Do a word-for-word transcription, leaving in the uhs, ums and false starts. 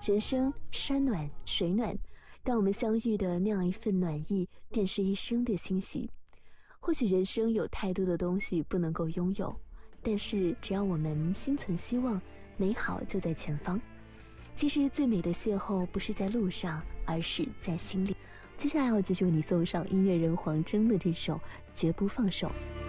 人生山暖水暖，当我们相遇的那样一份暖意，便是一生的欣喜。或许人生有太多的东西不能够拥有，但是只要我们心存希望，美好就在前方。其实最美的邂逅不是在路上，而是在心里。接下来我继续为你送上音乐人黄征的这首《绝不放手》。